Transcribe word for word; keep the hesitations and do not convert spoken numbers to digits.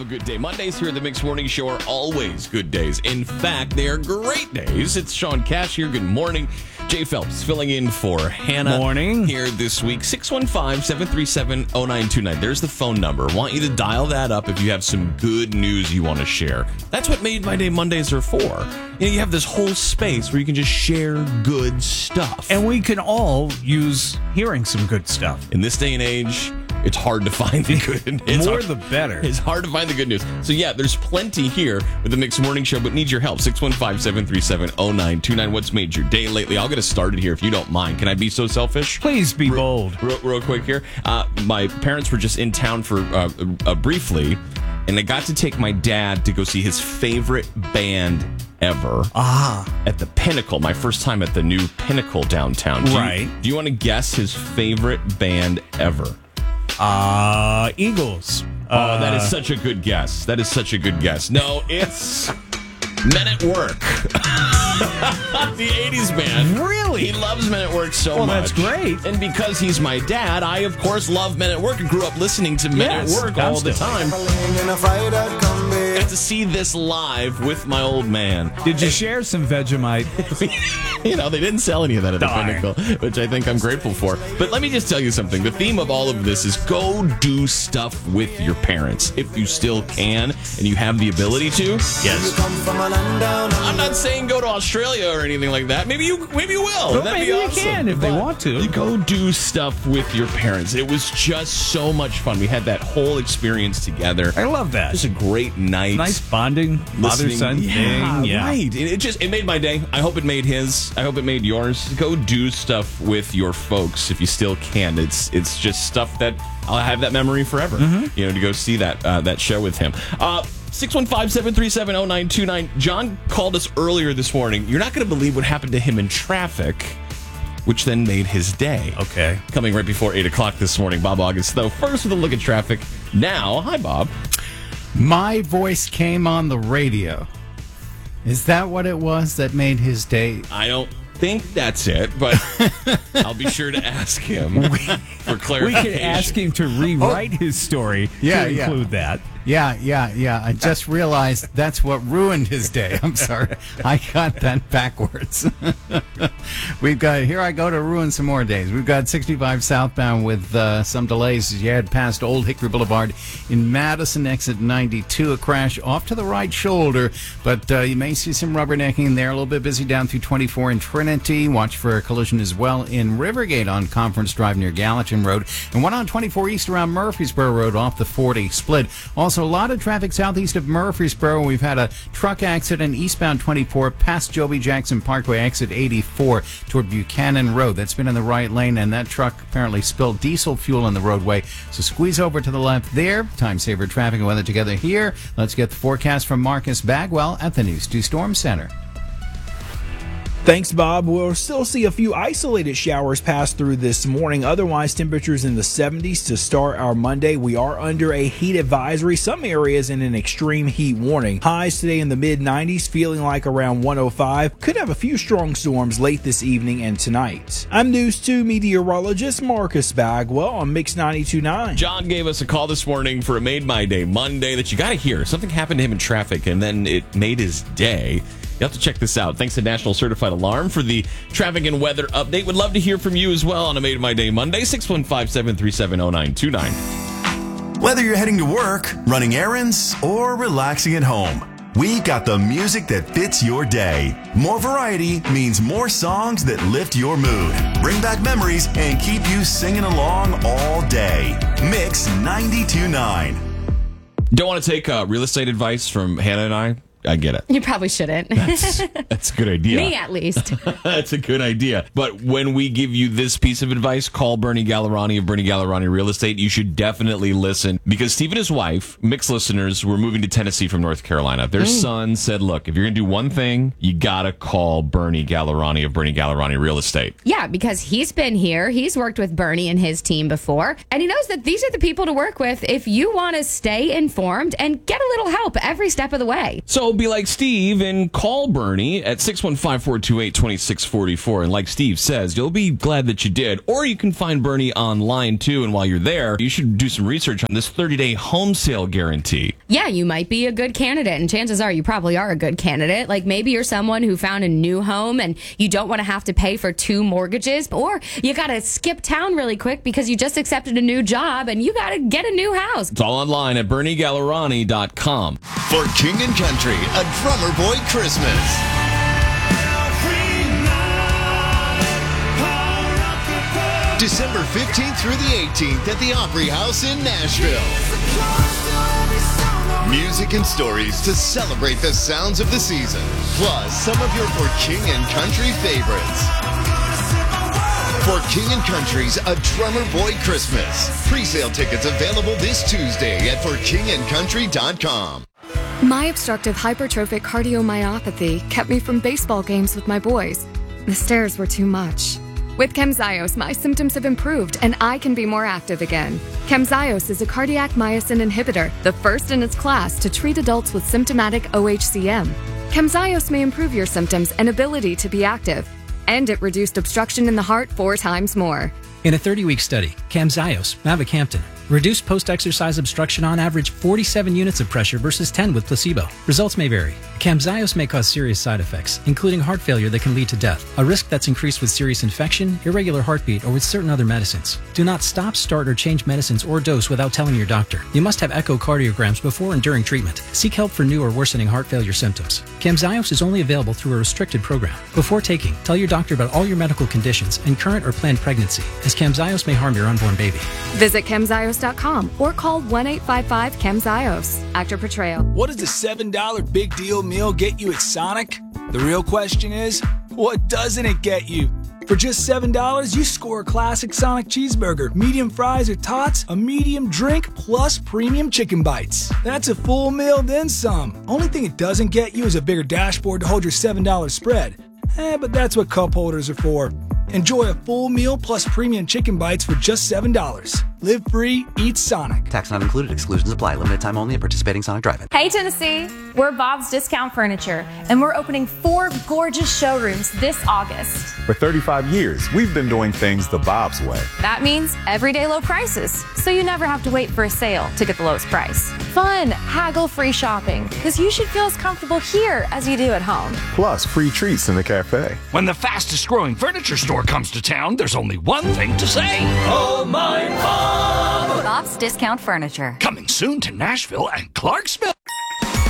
have a good day. Mondays here at the Mix Morning Show are always good days. In fact, they are great days. It's Sean Cash here. Good morning. Jay Phelps filling in for Hannah. Morning. Here this week. six one five, seven three seven, zero nine two nine. There's the phone number. Want you to dial that up if you have some good news you want to share. That's what Made My Day Mondays are for. You know, you have this whole space where you can just share good stuff. And we can all use hearing some good stuff. In this day and age, it's hard to find the good. It's More hard, the better. It's hard to find the good news. So yeah, there's plenty here with the Mix Morning Show, but need your help. six one five, seven three seven, zero nine two nine. What's made your day lately? I'll get us started here if you don't mind. Can I be so selfish? Please be Real, bold. Real, real quick here. Uh, my parents were just in town for uh, uh, briefly, and I got to take my dad to go see his favorite band ever. Ah. At the Pinnacle. My first time at the new Pinnacle downtown. Do right. You, do you want to guess his favorite band ever? Uh, Eagles. Oh, uh, that is such a good guess. That is such a good guess. No, it's Men at Work. The eighties band. Really? He loves Men at Work so well, much. Well, that's great. And because he's my dad, I, of course, love Men at Work and grew up listening to Men yes, at Work all the constantly. time. Got to see this live with my old man. Did you and, share some Vegemite? You know, they didn't sell any of that at the Darn. Pinnacle, which I think I'm grateful for. But let me just tell you something. The theme of all of this is go do stuff with your parents if you still can and you have the ability to. Yes. I'm not saying go to Australia or anything like that. Maybe you maybe you will. Well, That'd maybe be you awesome. can if they But want to. You go do stuff with your parents. It was just so much fun. We had that whole experience together. I love that. It was a great night. Nice bonding mother-son yeah, thing. Yeah, right. It, it just it made my day. I hope it made his. I hope it made yours. Go do stuff with your folks if you still can. It's it's just stuff that I'll have that memory forever. Mm-hmm. You know, to go see that uh, that show with him. Uh, six one five, seven three seven, zero nine two nine. John called us earlier this morning. You're not going to believe what happened to him in traffic, which then made his day. Okay. Coming right before eight o'clock this morning, Bob August, though. First with a look at traffic. Now, hi, Bob. My voice came on the radio. Is that what it was that made his day? I don't think that's it, but I'll be sure to ask him for We clarification. could ask him to rewrite his story Yeah, to yeah. include that. Yeah, yeah, yeah. I just realized that's what ruined his day. I'm sorry. I got that backwards. We've got, here I go to ruin some more days. We've got sixty-five southbound with uh, some delays as you head past Old Hickory Boulevard in Madison, exit ninety-two. A crash off to the right shoulder, but uh, you may see some rubbernecking there. A little bit busy down through twenty-four in Trinity. Watch for a collision as well in Rivergate on Conference Drive near Gallatin Road. And one on twenty-four east around Murfreesboro Road off the forty split. Also, a lot of traffic southeast of Murfreesboro. We've had a truck accident eastbound twenty-four past Joby Jackson Parkway, exit eighty-four toward Buchanan Road. That's been in the right lane, and that truck apparently spilled diesel fuel in the roadway. So squeeze over to the left there. Time saver traffic and weather together here. Let's get the forecast from Marcus Bagwell at the News two Storm Center. Thanks, Bob. We'll still see a few isolated showers pass through this morning. Otherwise, temperatures in the seventies to start our Monday. We are under a heat advisory. Some areas in an extreme heat warning. Highs today in the mid nineties, feeling like around one oh five. Could have a few strong storms late this evening and tonight. I'm News two meteorologist Marcus Bagwell on Mix ninety-two point nine. John gave us a call this morning for a Made My Day Monday that you got to hear. Something happened to him in traffic, and then it made his day. You have to check this out. Thanks to National Certified Alarm for the traffic and weather update. Would love to hear from you as well on a Made My Day Monday. six one five, seven three seven, zero nine two nine. Whether you're heading to work, running errands, or relaxing at home, we've got the music that fits your day. More variety means more songs that lift your mood, bring back memories, and keep you singing along all day. Mix ninety-two point nine. Don't want to take uh, real estate advice from Hannah and I. I get it. You probably shouldn't. That's, that's a good idea. Me, at least. That's a good idea. But when we give you this piece of advice, call Bernie Gallerani of Bernie Gallerani Real Estate. You should definitely listen because Steve and his wife, mixed listeners, were moving to Tennessee from North Carolina. Their mm. son said, look, if you're going to do one thing, you got to call Bernie Gallerani of Bernie Gallerani Real Estate. Yeah, because he's been here. He's worked with Bernie and his team before. And he knows that these are the people to work with if you want to stay informed and get a little help every step of the way. So So be like Steve and call Bernie at six one five, four two eight, two six four four. And like Steve says, you'll be glad that you did. Or you can find Bernie online too. And while you're there, you should do some research on this thirty-day home sale guarantee. Yeah, you might be a good candidate, and chances are you probably are a good candidate. Like maybe you're someone who found a new home and you don't want to have to pay for two mortgages, or you got to skip town really quick because you just accepted a new job and you got to get a new house. It's all online at Bernie Gallerani dot com. For King and Country, a Drummer Boy Christmas. December fifteenth through the eighteenth at the Opry House in Nashville. Music and stories to celebrate the sounds of the season, plus some of your For King and Country favorites. For King and Country's A Drummer Boy Christmas. Pre-sale tickets available this Tuesday at for king and country dot com. My obstructive hypertrophic cardiomyopathy kept me from baseball games with my boys. The stairs were too much. With Camzyos, my symptoms have improved and I can be more active again. Camzyos is a cardiac myosin inhibitor, the first in its class to treat adults with symptomatic O H C M. Camzyos may improve your symptoms and ability to be active, and it reduced obstruction in the heart four times more. In a thirty-week study, Camzyos, mavacamten, reduced post-exercise obstruction on average forty-seven units of pressure versus ten with placebo. Results may vary. Camzyos may cause serious side effects, including heart failure that can lead to death, a risk that's increased with serious infection, irregular heartbeat, or with certain other medicines. Do not stop, start, or change medicines or dose without telling your doctor. You must have echocardiograms before and during treatment. Seek help for new or worsening heart failure symptoms. Camzyos is only available through a restricted program. Before taking, tell your doctor about all your medical conditions and current or planned pregnancy, as Camzyos may harm your unborn baby. Visit Camzyos dot com or call one eight five five Camzyos. Actor portrayal. What does a seven dollar big deal meal get you at Sonic? The real question is, what doesn't it get you? For just seven dollars, you score a classic Sonic cheeseburger, medium fries or tots, a medium drink, plus premium chicken bites. That's a full meal, then some. Only thing it doesn't get you is a bigger dashboard to hold your seven dollar spread. Eh, but that's what cup holders are for. Enjoy a full meal plus premium chicken bites for just seven dollars. Live free, eat Sonic. Tax not included. Exclusions apply. Limited time only at participating Sonic Drive-In. Hey Tennessee, we're Bob's Discount Furniture, and we're opening four gorgeous showrooms this August. For thirty-five years, we've been doing things the Bob's way. That means everyday low prices, so you never have to wait for a sale to get the lowest price. Fun, haggle-free shopping, because you should feel as comfortable here as you do at home. Plus, free treats in the cafe. When the fastest growing furniture store comes to town, there's only one thing to say. Oh, my Bob! Bob's Discount Furniture. Coming soon to Nashville and Clarksville.